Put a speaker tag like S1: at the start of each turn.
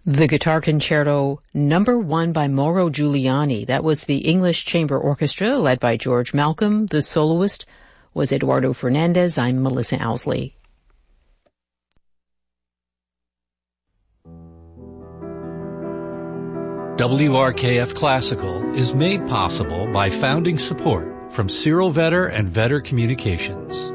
S1: The Guitar Concerto Number 1 by Mauro Giuliani. That was the English Chamber Orchestra led by George Malcolm. The soloist was Eduardo Fernandez. I'm Melissa Owsley.
S2: WRKF Classical is made possible by founding support from Cyril Vetter and Vetter Communications.